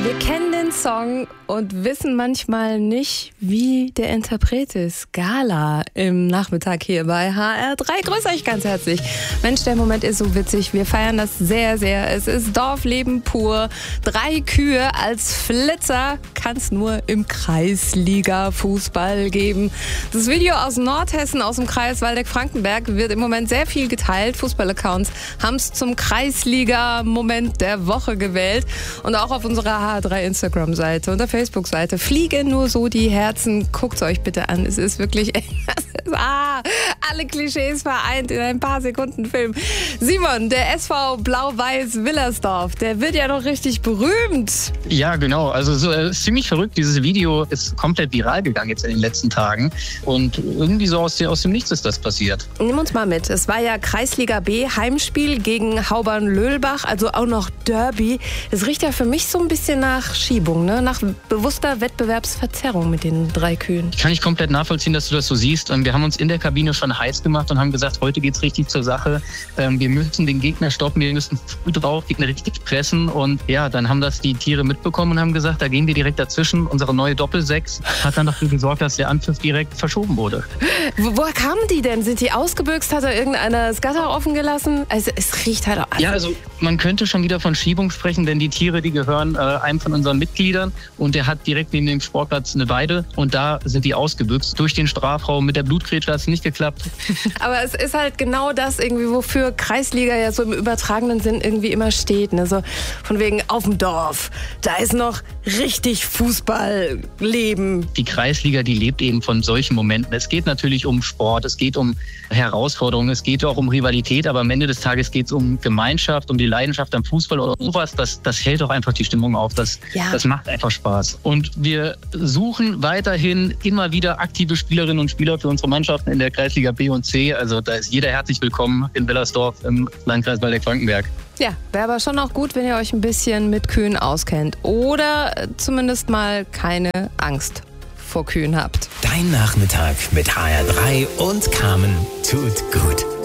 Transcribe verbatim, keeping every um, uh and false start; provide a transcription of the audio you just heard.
Wir kennen den Song und wissen manchmal nicht, wie der Interpret ist. Gala im Nachmittag hier bei H R drei. Grüß euch ganz herzlich. Mensch, der Moment ist so witzig. Wir feiern das sehr, sehr. Es ist Dorfleben pur. Drei Kühe als Flitzer kann es nur im Kreisliga-Fußball geben. Das Video aus Nordhessen, aus dem Kreis Waldeck-Frankenberg, wird im Moment sehr viel geteilt. Fußball-Accounts haben es zum Kreisliga-Moment der Woche gewählt. Und auch auf unserer H R drei Instagram-Seite und der Facebook-Seite fliegen nur so die Herzen. Guckt es euch bitte an. Es ist wirklich ah, alle Klischees vereint in ein paar Sekunden Film. Simon, der S V Blau-Weiß Willersdorf, der wird ja noch richtig berühmt. Ja, genau. Also so, äh, ist ziemlich verrückt. Dieses Video ist komplett viral gegangen jetzt in den letzten Tagen. Und irgendwie so aus, aus dem Nichts ist das passiert. Nimm uns mal mit. Es war ja Kreisliga B, Heimspiel gegen Haubern-Löhlbach, also auch noch Derby. Es riecht ja für mich so ein bisschen nach Schiebung, ne? Nach bewusster Wettbewerbsverzerrung mit den drei Kühen. Kann ich komplett nachvollziehen, dass du das so siehst. Wir haben uns in der Kabine schon heiß gemacht und haben gesagt, heute geht's richtig zur Sache. Wir müssen den Gegner stoppen, wir müssen früh drauf, Gegner richtig pressen. Und ja, dann haben das die Tiere mitbekommen und haben gesagt, da gehen wir direkt dazwischen. Unsere neue Doppelsechs hat dann dafür gesorgt, dass der Anpfiff direkt verschoben wurde. Wo, woher kamen die denn? Sind die ausgebüxt? Hat da irgendeiner das Gatter offen gelassen? Also es riecht halt auch. Also ja, also man könnte schon wieder von Schiebung sprechen, denn die Tiere, die gehören äh, einem von unseren Mitgliedern und der hat direkt neben dem Sportplatz eine Weide und da sind die ausgebüxt. Durch den Strafraum mit der Blutgrätsche hat es nicht geklappt. Aber es ist halt genau das irgendwie, wofür Kreisliga ja so im übertragenen Sinn irgendwie immer steht. Ne? So von wegen auf dem Dorf, da ist noch richtig Fußballleben. Die Kreisliga, die lebt eben von solchen Momenten. Es geht natürlich um Sport, es geht um Herausforderungen, es geht auch um Rivalität, aber am Ende des Tages geht es um Gemeinschaft, um die Leidenschaft am Fußball oder sowas. Das, das hält doch einfach die Stimmung auf. Das, ja. das macht einfach Spaß. Und wir suchen weiterhin immer wieder aktive Spielerinnen und Spieler für unsere Mannschaften in der Kreisliga B und C. Also da ist jeder herzlich willkommen in Willersdorf im Landkreis Waldeck-Frankenberg. Ja, wäre aber schon auch gut, wenn ihr euch ein bisschen mit Kühen auskennt. Oder zumindest mal keine Angst vor Kühen habt. Dein Nachmittag mit H R drei und Carmen tut gut.